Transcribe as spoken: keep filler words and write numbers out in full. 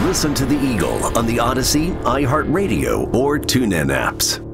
Listen to The Eagle on the Odyssey, iHeartRadio, or TuneIn apps.